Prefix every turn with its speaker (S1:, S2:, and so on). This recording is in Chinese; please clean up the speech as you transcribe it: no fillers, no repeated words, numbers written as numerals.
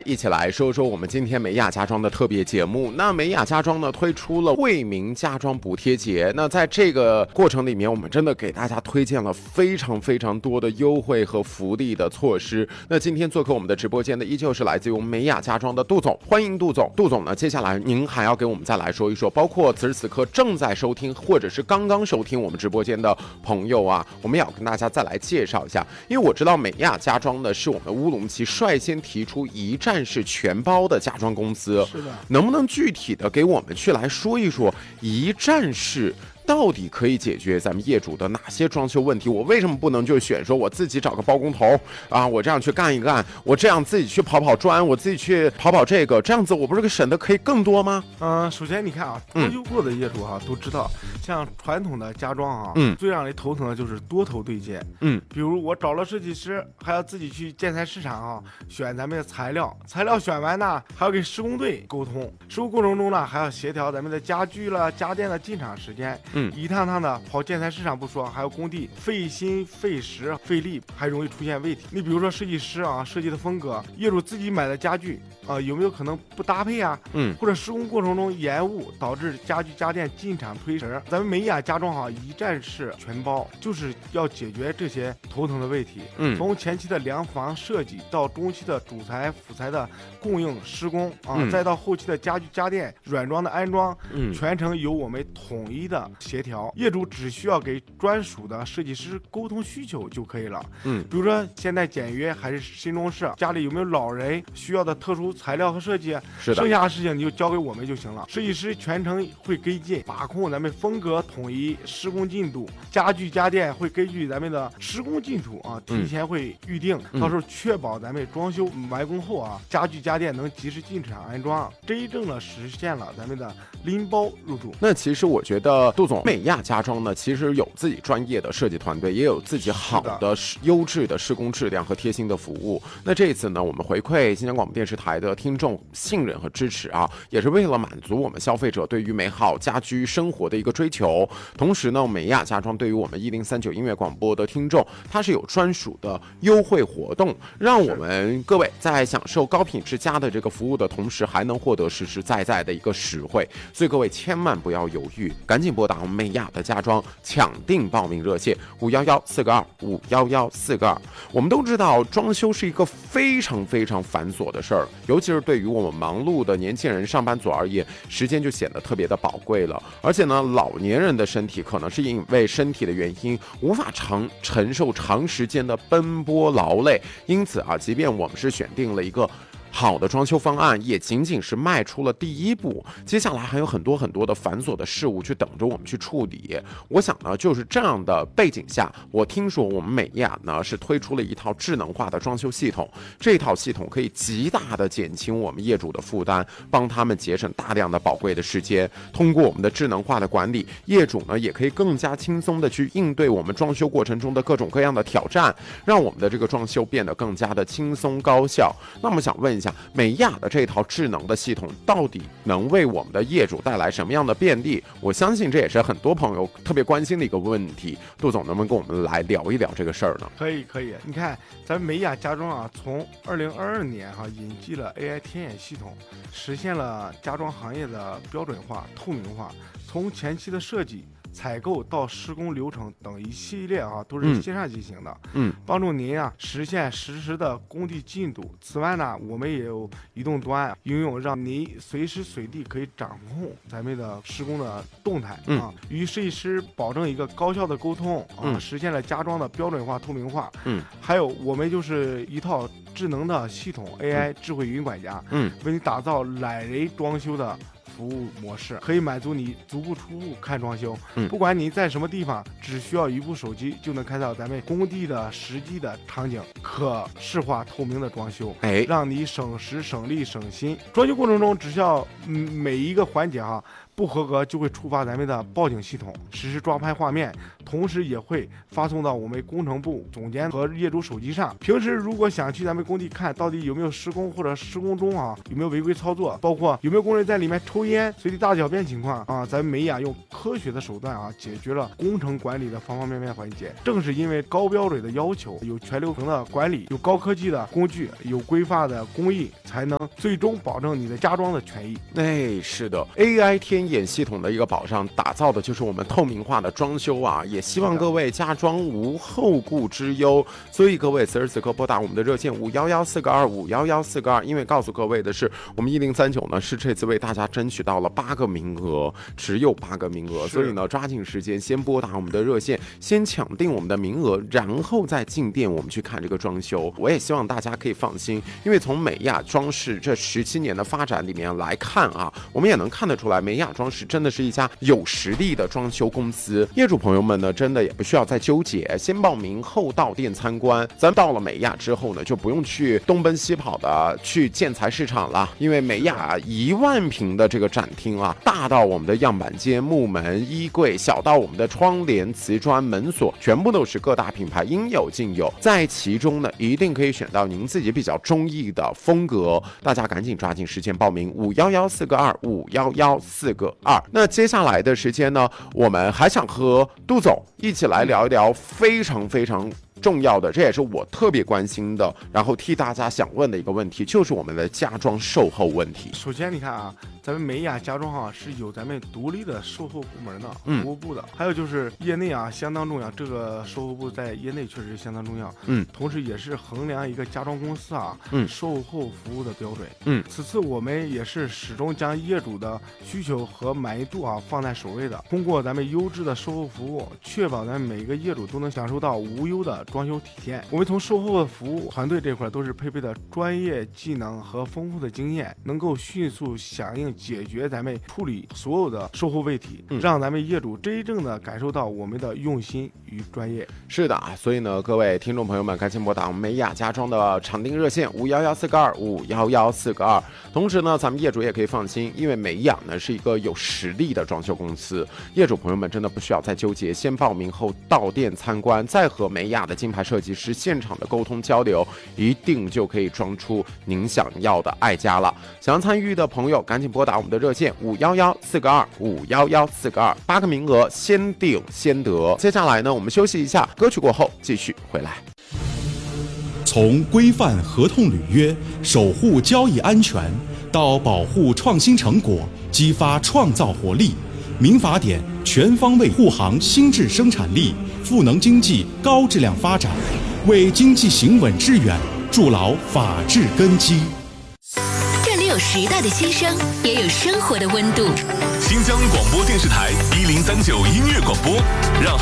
S1: 一起来说说我们今天美雅家装的特别节目。那美雅家装呢推出了惠民家装补贴节，那在这个过程里面，我们真的给大家推荐了非常非常多的优惠和福利的措施。那今天做客我们的直播间的依旧是来自于我们美雅家装的杜总，欢迎杜总。杜总呢，接下来您还要给我们再来说一说，包括此时此刻正在收听或者是刚刚收听我们直播间的朋友啊，我们也要跟大家再来介绍一下，因为我知道美雅家装呢是我们乌鲁木齐率先提出一站式全包的家装公司，
S2: 是的，
S1: 能不能具体的给我们去来说一说一站式到底可以解决咱们业主的哪些装修问题？我为什么不能就选说我自己找个包工头啊，我这样去干一干，我这样自己去跑砖，我自己去跑这个，这样子我不是省的可以更多吗？
S2: 首先你看啊，装修过的业主都知道，像传统的家装啊，最让人头疼的就是多头对接。比如我找了设计师，还要自己去建材市场啊选咱们的材料选完呢，还要给施工队沟通，施工过程中呢还要协调咱们的家具了、家电的进场时间。一趟趟的跑建材市场不说，还有工地费心费时费力，还容易出现问题。你比如说设计师啊设计的风格，业主自己买的家具有没有可能不搭配啊？或者施工过程中延误，导致家具家电进场推迟。咱们美雅家装一站式全包，就是要解决这些头疼的问题。从前期的量房设计到中期的主材辅材的供应施工再到后期的家具家电软装的安装，全程由我们统一的协调，业主只需要给专属的设计师沟通需求就可以了。比如说现在简约还是新中式，家里有没有老人需要的特殊材料和设计，
S1: 是的，
S2: 剩下的事情你就交给我们就行了。设计师全程会跟进把控咱们风格统一，施工进度，家具家电会根据咱们的施工进度提前会预定，到时候确保咱们装修完工后家具家电能及时进场安装，真正的实现了咱们的拎包入住。
S1: 那其实我觉得杜总，美雅家装呢其实有自己专业的设计团队，也有自己好的优质的施工质量和贴心的服务。那这一次呢，我们回馈新疆广播电视台的听众信任和支持也是为了满足我们消费者对于美好家居生活的一个追求。同时呢，美雅家装对于我们1039音乐广播的听众，它是有专属的优惠活动，让我们各位在享受高品质家的这个服务的同时，还能获得实实在在的一个实惠。所以各位千万不要犹豫，赶紧拨打我们美雅的家装抢订报名热线511-422-511-422。我们都知道装修是一个非常非常繁琐的事儿，尤其是对于我们忙碌的年轻人上班族而言，时间就显得特别的宝贵了。而且呢，老年人的身体可能是因为身体的原因无法承受长时间的奔波劳累，因此即便我们是选定了一个好的装修方案，也仅仅是迈出了第一步，接下来还有很多很多的繁琐的事物去等着我们去处理。我想呢，就是这样的背景下，我听说我们美雅呢是推出了一套智能化的装修系统，这套系统可以极大的减轻我们业主的负担，帮他们节省大量的宝贵的时间。通过我们的智能化的管理，业主呢也可以更加轻松的去应对我们装修过程中的各种各样的挑战，让我们的这个装修变得更加的轻松高效。那么想问一下，美雅的这套智能的系统到底能为我们的业主带来什么样的便利？我相信这也是很多朋友特别关心的一个问题。杜总能不能跟我们来聊一聊这个事儿呢？
S2: 可以，你看咱们美雅家装从2022年引进了 AI 天眼系统，实现了家装行业的标准化、透明化，从前期的设计、采购到施工流程等一系列都是线上进行的，帮助您实现实时的工地进度。此外呢，我们也有移动端应用，让您随时随地可以掌控咱们的施工的动态与设计师保证一个高效的沟通实现了家装的标准化、透明化。还有我们就是一套智能的系统 AI 智慧云管家，为你打造懒人装修的服务模式，可以满足你足不出户看装修，不管你在什么地方，只需要一部手机就能看到咱们工地的实际的场景，可视化透明的装修，让你省时省力省心。装修过程中只需要每一个环节不合格就会触发咱们的报警系统，实时抓拍画面，同时也会发送到我们工程部总监和业主手机上。平时如果想去咱们工地看到底有没有施工或者施工中有没有违规操作，包括有没有工人在里面抽烟、随地大小便情况咱们美雅用科学的手段解决了工程管理的方方面面环节。正是因为高标准的要求，有全流程的管理，有高科技的工具，有规范的工艺，才能最终保证你的家装的权益。
S1: 是的 ，AI 天眼系统的一个保障，打造的就是我们透明化的装修也希望各位家装无后顾之忧。所以各位此时此刻拨打我们的热线511-422-511-422，因为告诉各位的是，我们1039呢是这次为大家争取到了8个名额，只有8个名额，所以呢抓紧时间先拨打我们的热线，先抢定我们的名额，然后再进店我们去看这个装修。我也希望大家可以放心，因为从美雅装饰这17年的发展里面来看我们也能看得出来，美雅装饰真的是一家有实力的装修公司。业主朋友们呢，真的也不需要再纠结，先报名后到店参观。咱到了美雅之后呢，就不用去东奔西跑的去建材市场了，因为美雅1万平的这个展厅大到我们的样板间、木门、衣柜，小到我们的窗帘、瓷砖、门锁，全部都是各大品牌应有尽有。在其中呢，一定可以选到您自己比较中意的风格。大家赶紧抓紧时间报名511-422-511-422。那接下来的时间呢，我们还想和杜总一起来聊一聊非常非常重要的，这也是我特别关心的，然后替大家想问的一个问题，就是我们的家装售后问题。
S2: 首先你看咱们美雅家装是有咱们独立的售后部门的服务部的，还有就是业内相当重要，这个售后部在业内确实相当重要，同时也是衡量一个家装公司售后服务的标准。此次我们也是始终将业主的需求和满意度放在首位的，通过咱们优质的售后服务，确保咱们每个业主都能享受到无忧的装修体验。我们从售后的服务团队这块都是配备的专业技能和丰富的经验，能够迅速响应解决咱们处理所有的售后问题，让咱们业主真正的感受到我们的用心与专业。
S1: 是的所以呢，各位听众朋友们，赶紧拨打我们美雅家装的场定热线511-422-511-422。同时呢，咱们业主也可以放心，因为美雅呢是一个有实力的装修公司，业主朋友们真的不需要再纠结，先报名后到店参观，再和美雅的金牌设计师现场的沟通交流，一定就可以装出您想要的爱家了。想要参与的朋友，赶紧拨打我们的热线511-422-511-422，8个名额先定先得。接下来呢，我们休息一下，歌曲过后继续回来。
S3: 从规范合同履约、守护交易安全，到保护创新成果、激发创造活力，民法典全方位护航新质生产力，赋能经济高质量发展，为经济行稳致远筑牢法治根基。
S4: 这里有时代的心声，也有生活的温度。
S5: 新疆广播电视台1039音乐广播，让